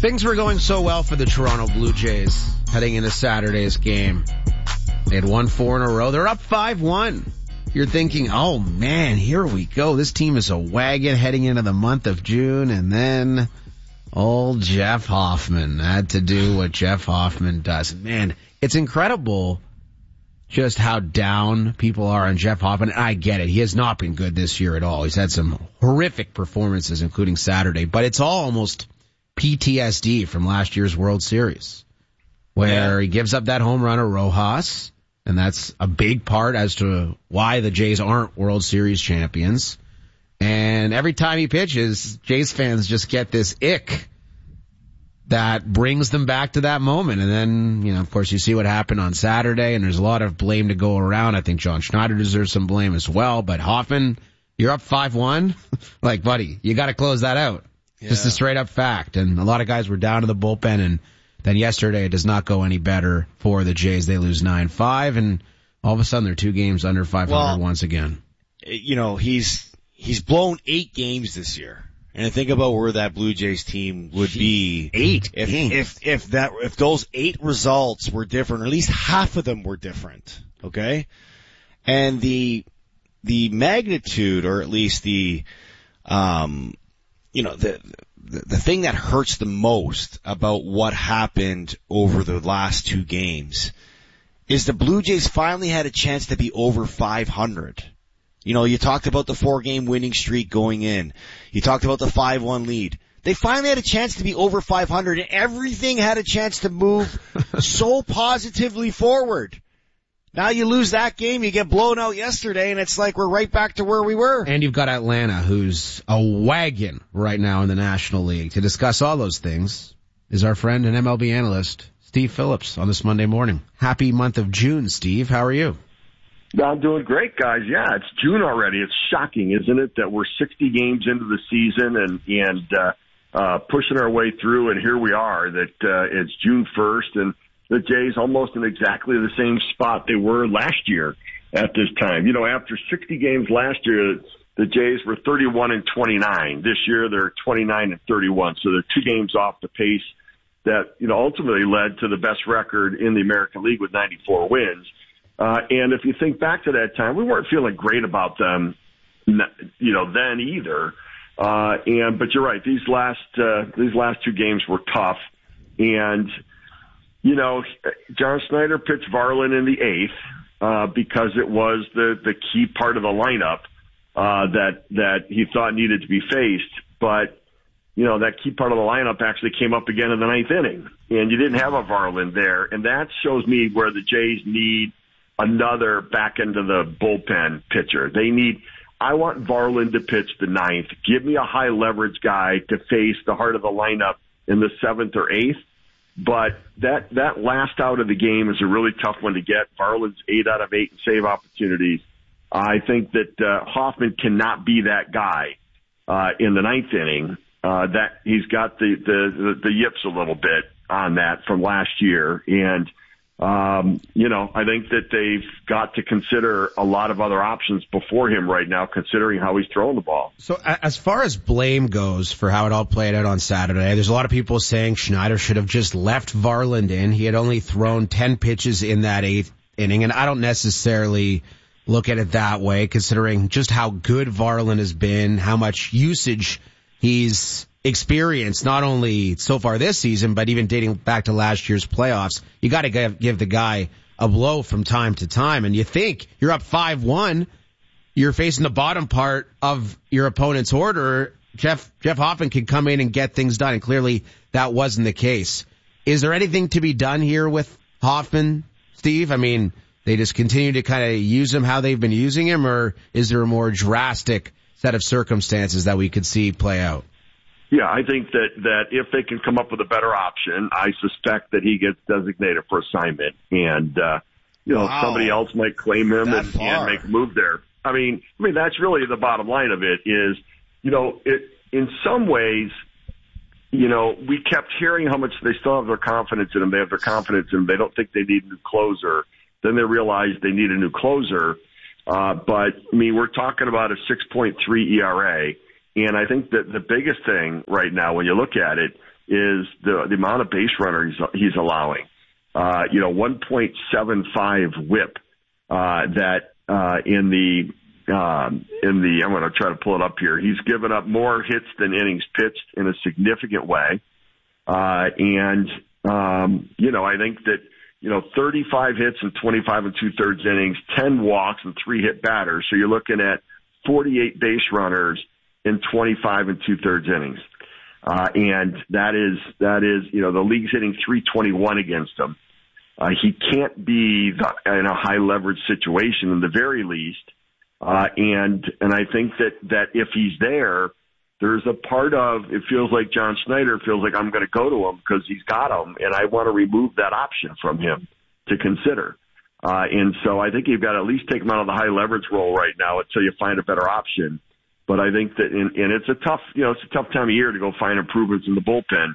Things were going so well for the Toronto Blue Jays heading into Saturday's game. They had won 4 in a row. They're up 5-1. You're thinking, oh man, here we go. This team is a wagon heading into the month of June. And then old Jeff Hoffman had to do what Jeff Hoffman does. Man, it's incredible just how down people are on Jeff Hoffman. And I get it. He has not been good this year at all. He's had some horrific performances, including Saturday. But it's all almost PTSD from last year's World Series, where he gives up that home run to Rojas, and that's a big part as to why the Jays aren't World Series champions. And every time he pitches, Jays fans just get this ick that brings them back to that moment. And then, of course, you see what happened on Saturday, and there's a lot of blame to go around. I think John Schneider deserves some blame as well. But Hoffman, you're up 5-1. Like, buddy, you got to close that out. Yeah. Just a straight up fact. And a lot of guys were down to the bullpen, and then yesterday it does not go any better for the Jays. They lose 9-5, and all of a sudden they're 2 games under 500 once again. He's blown 8 games this year. And think about where that Blue Jays team would be. 8 if those 8 results were different, or at least half of them were different. Okay? And the magnitude, or at least the thing that hurts the most about what happened over the last 2 games is the Blue Jays finally had a chance to be over 500. You talked about the 4-game winning streak going in. You talked about the 5-1 lead. They finally had a chance to be over 500, and everything had a chance to move so positively forward. Now you lose that game, you get blown out yesterday, and it's like we're right back to where we were. And you've got Atlanta, who's a wagon right now in the National League. To discuss all those things is our friend and MLB analyst, Steve Phillips, on this Monday morning. Happy month of June, Steve. How are you? I'm doing great, guys. Yeah, it's June already. It's shocking, isn't it, that we're 60 games into the season and pushing our way through, and here we are, that it's June 1st, and the Jays almost in exactly the same spot they were last year at this time. After 60 games last year, the Jays were 31-29. This year, they're 29-31, so they're 2 games off the pace that, ultimately led to the best record in the American League with 94 wins. And if you think back to that time, we weren't feeling great about them, then either. But you're right, these last 2 games were tough. And, John Schneider pitched Varland in the 8th, because it was the key part of the lineup, that he thought needed to be faced. But, that key part of the lineup actually came up again in the 9th inning, and you didn't have a Varland there. And that shows me where the Jays need another back into the bullpen pitcher. I want Varland to pitch the 9th. Give me a high leverage guy to face the heart of the lineup in the 7th or 8th. But that last out of the game is a really tough one to get. Varland's 8 out of 8 in save opportunities. I think that Hoffman cannot be that guy in the 9th inning. That he's got the yips a little bit on that from last year, and I think that they've got to consider a lot of other options before him right now, considering how he's throwing the ball. So as far as blame goes for how it all played out on Saturday, there's a lot of people saying Schneider should have just left Varland in. He had only thrown 10 pitches in that 8th inning, and I don't necessarily look at it that way, considering just how good Varland has been, how much usage he's experienced, not only so far this season, but even dating back to last year's playoffs. You got to give the guy a blow from time to time. And you think you're up 5-1, you're facing the bottom part of your opponent's order. Jeff Hoffman can come in and get things done, and clearly that wasn't the case. Is there anything to be done here with Hoffman, Steve? I mean, they just continue to kind of use him how they've been using him, or is there a more drastic set of circumstances that we could see play out? Yeah, I think that if they can come up with a better option, I suspect that he gets designated for assignment, and somebody else might claim him and make a move there. I mean that's really the bottom line of it. Is in some ways, we kept hearing how much they still have their confidence in him. They have their confidence in him. They don't think they need a new closer. Then they realize they need a new closer. But we're talking about a 6.3 ERA. And I think that the biggest thing right now when you look at it is the amount of base runner he's allowing. 1.75 whip, in the, I'm going to try to pull it up here. He's given up more hits than innings pitched in a significant way. I think that, 35 hits and 25 and 2/3 innings, 10 walks and 3 hit batters. So you're looking at 48 base runners in 25 and 2/3 innings. And that is, the league's hitting 321 against him. He can't be in a high leverage situation in the very least. And I think that if he's there, there's a part of, it feels like John Schneider feels like I'm going to go to him because he's got him, and I want to remove that option from him to consider. And so I think you've got to at least take him out of the high leverage role right now until you find a better option. But I think that, and it's a tough time of year to go find improvements in the bullpen.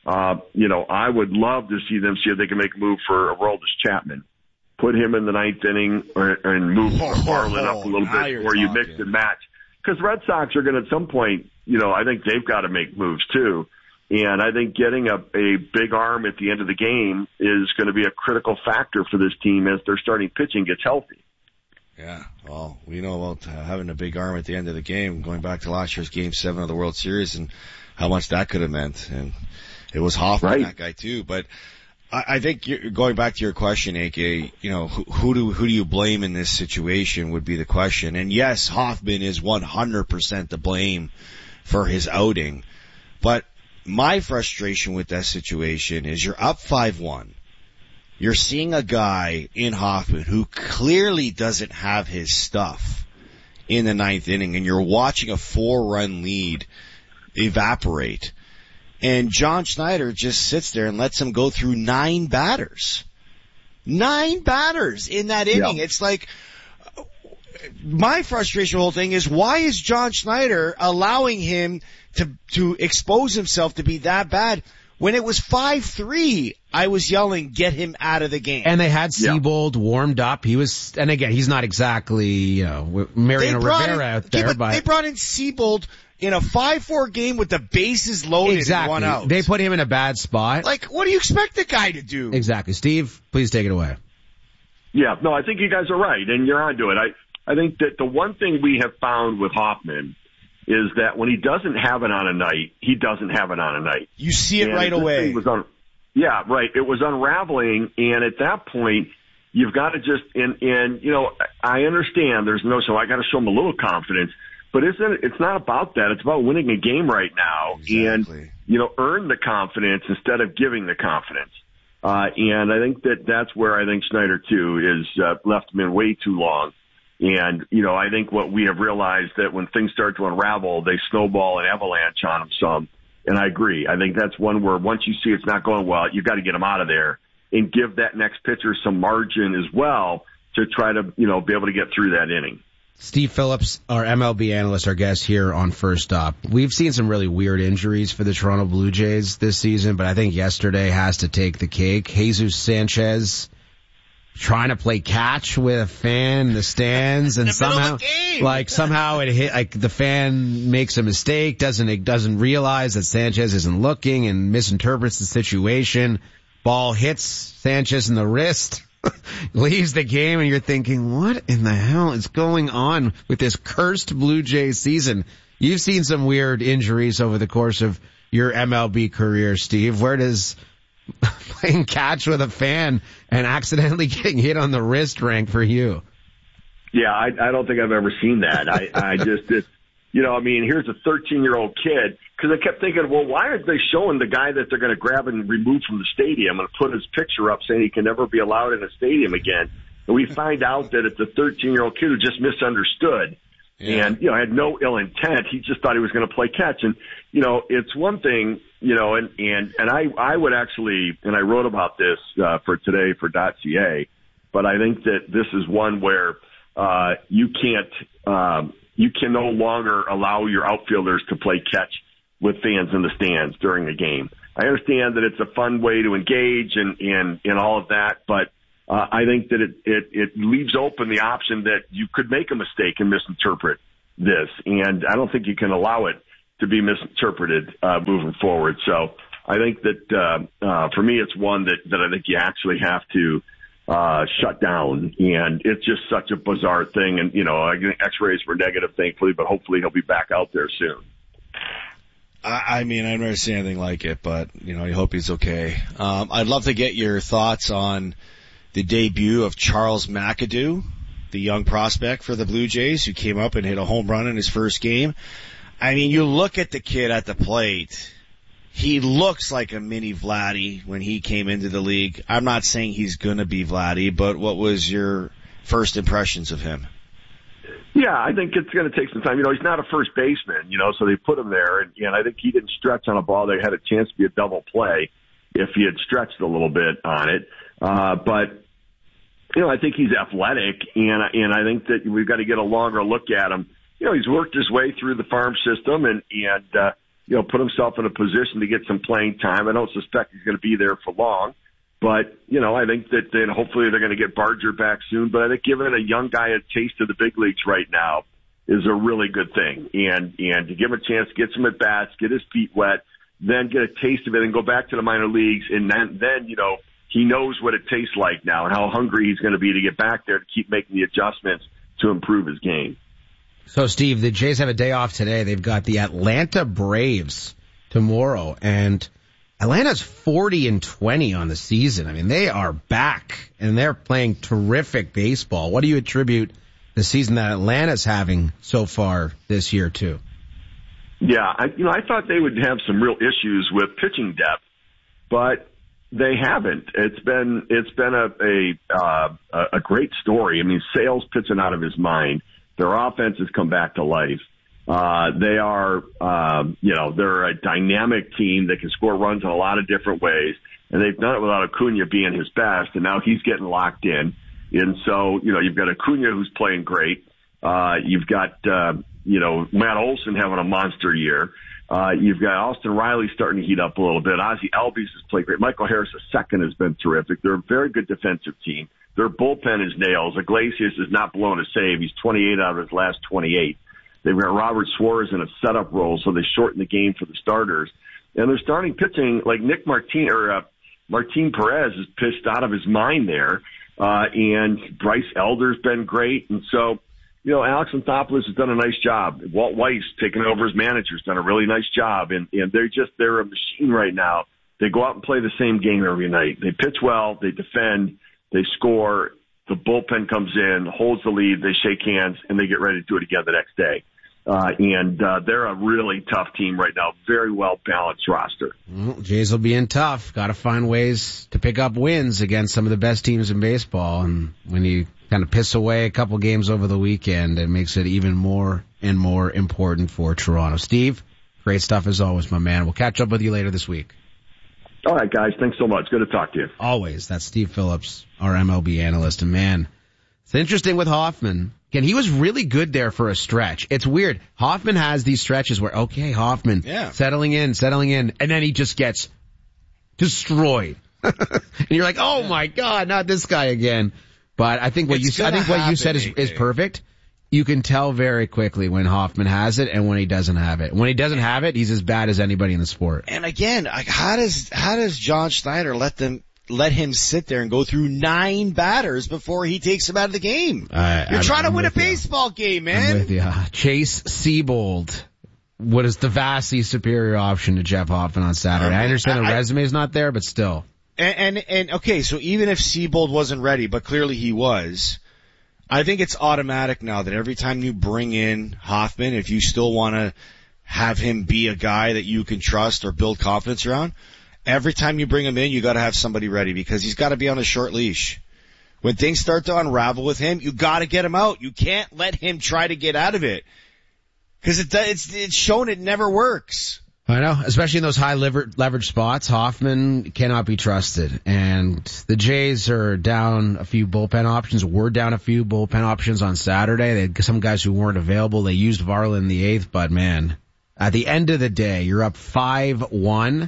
I would love to see them see if they can make a move for Aroldis Chapman. Put him in the ninth inning and move Marlin up a little bit where you mix and match. Because Red Sox are going to, at some point, I think they've got to make moves too. And I think getting a big arm at the end of the game is going to be a critical factor for this team as their starting pitching gets healthy. Yeah, well, we know about having a big arm at the end of the game, going back to last year's Game 7 of the World Series and how much that could have meant. And it was Hoffman, right, that guy too. But I think going back to your question, AK, who do you blame in this situation would be the question. And yes, Hoffman is 100% to blame for his outing. But my frustration with that situation is you're up 5-1. You're seeing a guy in Hoffman who clearly doesn't have his stuff in the ninth inning, and you're watching a 4-run lead evaporate. And John Schneider just sits there and lets him go through 9 batters. 9 batters in that inning. Yeah. It's like, my frustration whole thing is, why is John Schneider allowing him to expose himself to be that bad? When it was 5-3, I was yelling, get him out of the game. And they had Seabold warmed up. He was, and again, he's not exactly, Mariano Rivera out there, but they brought in Seabold in a 5-4 game with the bases loaded and 1 out. They put him in a bad spot. Like, what do you expect the guy to do? Exactly. Steve, please take it away. Yeah, no, I think you guys are right, and you're onto it. I think that the one thing we have found with Hoffman is that when he doesn't have it on a night, he doesn't have it on a night. You see it right away. Yeah, right. It was unraveling, and at that point, you've got to just, I understand there's I got to show him a little confidence, but it's not about that. It's about winning a game right now. Exactly. And, earn the confidence instead of giving the confidence. And I think that's where I think Schneider too is, left him in way too long. And, I think what we have realized that when things start to unravel, they snowball and avalanche on them some. And I agree. I think that's one where once you see it's not going well, you've got to get them out of there and give that next pitcher some margin as well to try to, be able to get through that inning. Steve Phillips, our MLB analyst, our guest here on First Up. We've seen some really weird injuries for the Toronto Blue Jays this season, but I think yesterday has to take the cake. Jesus Sanchez trying to play catch with a fan in the stands, and somehow it hit, like the fan makes a mistake, doesn't realize that Sanchez isn't looking and misinterprets the situation. Ball hits Sanchez in the wrist, leaves the game, and you're thinking, what in the hell is going on with this cursed Blue Jays season? You've seen some weird injuries over the course of your MLB career, Steve. Where does playing catch with a fan and accidentally getting hit on the wrist rank for you? Yeah, I don't think I've ever seen that. I just, here's a 13-year-old kid, because I kept thinking, well, why aren't they showing the guy that they're going to grab and remove from the stadium and put his picture up saying he can never be allowed in a stadium again? And we find out that it's a 13-year-old kid who just misunderstood. Yeah. And, had no ill intent. He just thought he was going to play catch. And, it's one thing, and I would actually, and I wrote about this, for today for .ca, but I think that this is one where, you can no longer allow your outfielders to play catch with fans in the stands during a game. I understand that it's a fun way to engage and all of that, but, I think that it leaves open the option that you could make a mistake and misinterpret this. And I don't think you can allow it to be misinterpreted, moving forward. So, I think that, for me, it's one that I think you actually have to, shut down. And it's just such a bizarre thing. And, x-rays were negative, thankfully, but hopefully he'll be back out there soon. I mean, I've never seen anything like it, but, I hope he's okay. I'd love to get your thoughts on the debut of Charles McAdoo, the young prospect for the Blue Jays who came up and hit a home run in his first game. I mean, you look at the kid at the plate. He looks like a mini Vladdy when he came into the league. I'm not saying he's going to be Vladdy, but what was your first impressions of him? Yeah, I think it's going to take some time. He's not a first baseman, so they put him there, and I think he didn't stretch on a ball that had a chance to be a double play if he had stretched a little bit on it. But I think he's athletic, and I think that we've got to get a longer look at him. He's worked his way through the farm system and put himself in a position to get some playing time. I don't suspect he's going to be there for long. But, I think that then hopefully they're going to get Barger back soon. But I think giving a young guy a taste of the big leagues right now is a really good thing. And to give him a chance to get some at-bats, get his feet wet, then get a taste of it and go back to the minor leagues. And then he knows what it tastes like now and how hungry he's going to be to get back there to keep making the adjustments to improve his game. So, Steve, the Jays have a day off today. They've got the Atlanta Braves tomorrow, and Atlanta's 40-20 on the season. I mean, they are back, and they're playing terrific baseball. What do you attribute the season that Atlanta's having so far this year, too? Yeah, I thought they would have some real issues with pitching depth, but they haven't. It's been a great story. I mean, Sale's pitching out of his mind. Their offense has come back to life. They are, they're a dynamic team that can score runs in a lot of different ways, and they've done it without Acuna being his best, and now he's getting locked in. And so, you've got Acuna who's playing great. You've got, Matt Olson having a monster year. You've got Austin Riley starting to heat up a little bit. Ozzie Albies has played great. Michael Harris II has been terrific. They're a very good defensive team. Their bullpen is nails. Iglesias is not blown a save. He's 28 out of his last 28. They've got Robert Suarez in a setup role, so they shorten the game for the starters. And they're starting pitching like Martin Perez is pitched out of his mind there. And Bryce Elder's been great. And so, Alex Anthopoulos has done a nice job. Walt Weiss, taking over as manager, has done a really nice job. And they're a machine right now. They go out and play the same game every night. They pitch well, they defend, they score, the bullpen comes in, holds the lead, they shake hands, and they get ready to do it again the next day. They're a really tough team right now. Very well-balanced roster. Well, Jays will be in tough. Got to find ways to pick up wins against some of the best teams in baseball. And when you kind of piss away a couple games over the weekend, it makes it even more and more important for Toronto. Steve, great stuff as always, my man. We'll catch up with you later this week. All right, guys. Thanks so much. Good to talk to you. Always. That's Steve Phillips, our MLB analyst. And man, it's interesting with Hoffman. Again, he was really good there for a stretch. It's weird. Hoffman has these stretches where, okay, Hoffman, settling in, and then he just gets destroyed. And you're like, oh my God, not this guy again. But I think what you said is perfect. You can tell very quickly when Hoffman has it and when he doesn't have it. When he doesn't have it, he's as bad as anybody in the sport. And again, how does John Schneider let him sit there and go through 9 batters before he takes him out of the game? You're trying to win a baseball game, man. I'm with you. Chase Seabold. What is the vastly superior option to Jeff Hoffman on Saturday? I understand the resume's not there, but still. And okay, so even if Seabold wasn't ready, but clearly he was, I think it's automatic now that every time you bring in Hoffman, if you still want to have him be a guy that you can trust or build confidence around, every time you bring him in, you got to have somebody ready because he's got to be on a short leash. When things start to unravel with him, you got to get him out. You can't let him try to get out of it because it's shown it never works. I know, especially in those high leverage spots. Hoffman cannot be trusted, and the Jays are down a few bullpen options. We're down a few bullpen options on Saturday. They had some guys who weren't available. They used Varla in the 8th, but man, at the end of the day, you're up 5-1.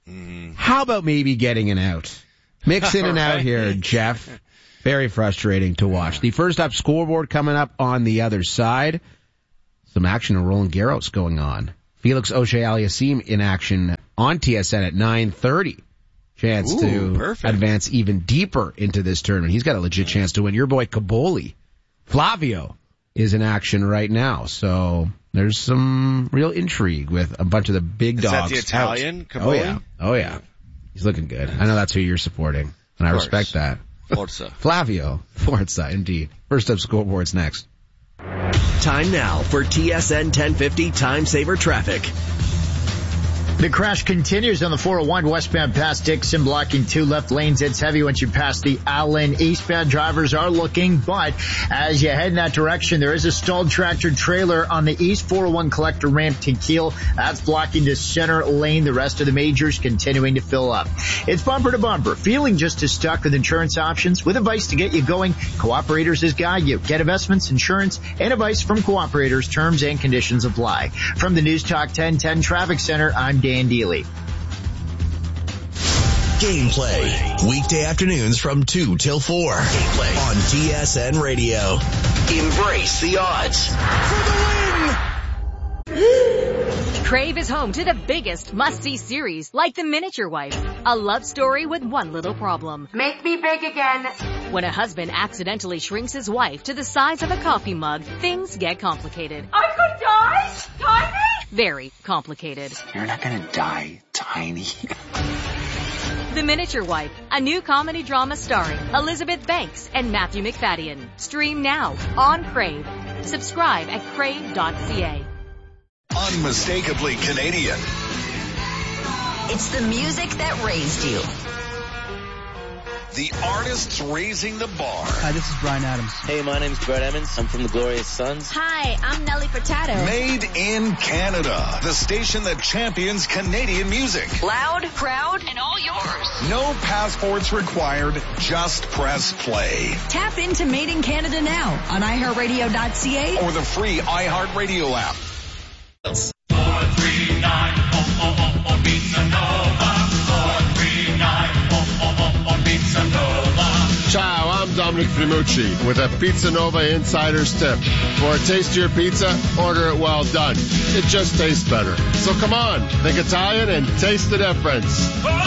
How about maybe getting an out? Mix in and out here, Jeff. Very frustrating to watch. The first up scoreboard coming up on the other side. Some action in Roland Garros going on. Felix Auger-Aliassime in action on TSN at 9:30. Chance to advance even deeper into this tournament. He's got a legit chance to win. Your boy Caboli, Flavio, is in action right now. So there's some real intrigue with a bunch of the big dogs. Is that the Italian, Caboli? Oh yeah. He's looking good. I know that's who you're supporting, and I respect that. Forza. Flavio, Forza, indeed. First up, scoreboard's next. Time now for TSN 1050 Time Saver Traffic. The crash continues on the 401 westbound past Dixon, blocking 2 left lanes. It's heavy once you pass the Allen. Eastbound drivers are looking, but as you head in that direction, there is a stalled tractor trailer on the East 401 collector ramp to Kiel. That's blocking the center lane. The rest of the majors continuing to fill up. It's bumper to bumper. Feeling just as stuck with insurance options? With advice to get you going, Cooperators has got you. Get investments, insurance, and advice from Cooperators. Terms and conditions apply. From the News Talk 1010 Traffic Center, I'm Dan Dealey. Gameplay. Weekday afternoons from 2 till 4. Gameplay on TSN Radio. Embrace the odds. For the win! Crave is home to the biggest must-see series, like The Miniature Wife. A love story with one little problem. Make me big again. When a husband accidentally shrinks his wife to the size of a coffee mug, things get complicated. I could die? Tiny? Very complicated. You're not gonna die tiny. The Miniature Wife, a new comedy drama starring Elizabeth Banks and Matthew McFadden. Stream now on Crave. Subscribe at crave.ca. Unmistakably Canadian. It's the music that raised you. The artists raising the bar. Hi, this is Bryan Adams. Hey, my name's Brett Emmons. I'm from the Glorious Sons. Hi, I'm Nelly Furtado. Made in Canada. The station that champions Canadian music. Loud, proud, and all yours. No passports required. Just press play. Tap into Made in Canada now on iHeartRadio.ca or the free iHeartRadio app. 439 Pizza Nova. 439 Pizza Nova. Ciao, I'm Dominic Primucci with a Pizza Nova Insider's Tip. For a tastier pizza, order it well done. It just tastes better. So come on, think Italian and taste the difference.